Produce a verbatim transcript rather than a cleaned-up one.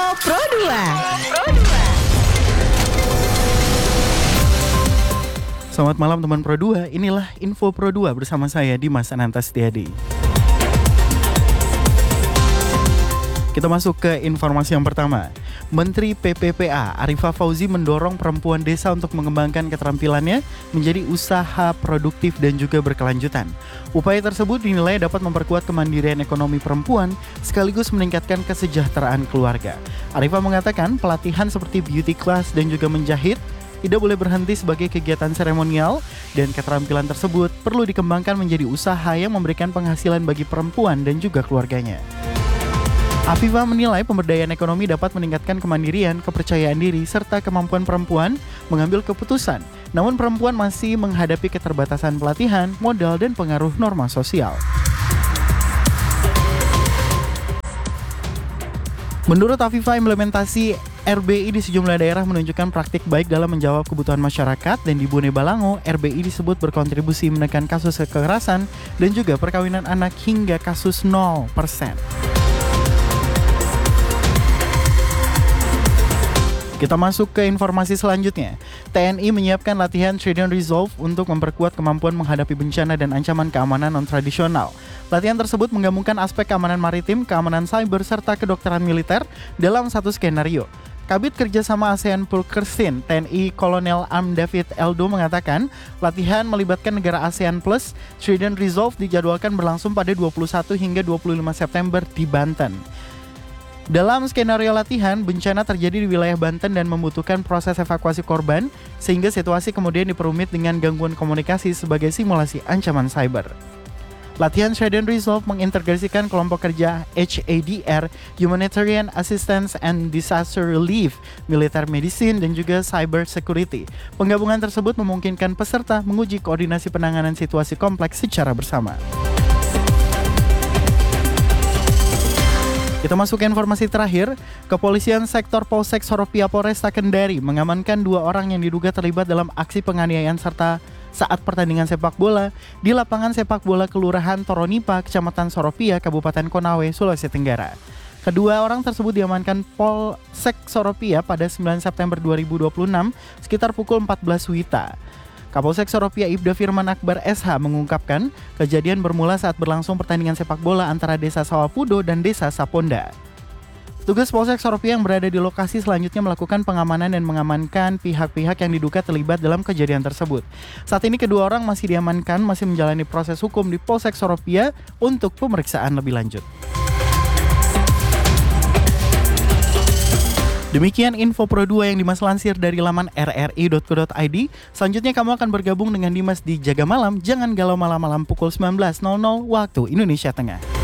Pro dua. Selamat malam teman Pro dua, inilah Info Pro dua bersama saya Dimas Ananta Setiadi. Kita masuk ke informasi yang pertama. Menteri P P P A Arifah Fauzi mendorong perempuan desa untuk mengembangkan keterampilannya menjadi usaha produktif dan juga berkelanjutan. Upaya tersebut dinilai dapat memperkuat kemandirian ekonomi perempuan sekaligus meningkatkan kesejahteraan keluarga. Arifah mengatakan pelatihan seperti beauty class dan juga menjahit tidak boleh berhenti sebagai kegiatan seremonial dan keterampilan tersebut perlu dikembangkan menjadi usaha yang memberikan penghasilan bagi perempuan dan juga keluarganya. Afifah menilai pemberdayaan ekonomi dapat meningkatkan kemandirian, kepercayaan diri, serta kemampuan perempuan mengambil keputusan. Namun perempuan masih menghadapi keterbatasan pelatihan, modal, dan pengaruh norma sosial. Menurut Afifah, implementasi R B I di sejumlah daerah menunjukkan praktik baik dalam menjawab kebutuhan masyarakat, dan di Bone Balango, R B I disebut berkontribusi menekan kasus kekerasan dan juga perkawinan anak hingga kasus nol persen. Kita masuk ke informasi selanjutnya. T N I menyiapkan latihan Trident Resolve untuk memperkuat kemampuan menghadapi bencana dan ancaman keamanan non-tradisional. Latihan tersebut menggabungkan aspek keamanan maritim, keamanan cyber, serta kedokteran militer dalam satu skenario. Kabid Kerjasama ASEAN Pulkersin, T N I Kolonel Am David Eldo mengatakan, latihan melibatkan negara ASEAN Plus. Trident Resolve dijadwalkan berlangsung pada dua puluh satu hingga dua puluh lima September di Banten. Dalam skenario latihan, bencana terjadi di wilayah Banten dan membutuhkan proses evakuasi korban, sehingga situasi kemudian diperumit dengan gangguan komunikasi sebagai simulasi ancaman cyber. Latihan Trident Resolve mengintegrasikan kelompok kerja H A D R, Humanitarian Assistance and Disaster Relief, Military Medicine, dan juga Cyber Security. Penggabungan tersebut memungkinkan peserta menguji koordinasi penanganan situasi kompleks secara bersama. Kita masuk ke informasi terakhir. Kepolisian Sektor Polsek Soropia Polresta Kendari mengamankan dua orang yang diduga terlibat dalam aksi penganiayaan serta saat pertandingan sepak bola di lapangan sepak bola Kelurahan Toronipa, Kecamatan Soropia, Kabupaten Konawe, Sulawesi Tenggara. Kedua orang tersebut diamankan Polsek Soropia pada sembilan September dua ribu dua puluh enam sekitar pukul empat belas Wita. Kapolsek Soropia Ibda Firman Akbar S H mengungkapkan kejadian bermula saat berlangsung pertandingan sepak bola antara Desa Sawapudo dan Desa Saponda. Tugas Polsek Soropia yang berada di lokasi selanjutnya melakukan pengamanan dan mengamankan pihak-pihak yang diduga terlibat dalam kejadian tersebut. Saat ini kedua orang masih diamankan, masih menjalani proses hukum di Polsek Soropia untuk pemeriksaan lebih lanjut. Demikian Info Pro dua yang Dimas lansir dari laman r r i dot co dot i d. Selanjutnya kamu akan bergabung dengan Dimas di Jaga Malam. Jangan galau malam-malam pukul sembilan belas waktu Indonesia Tengah.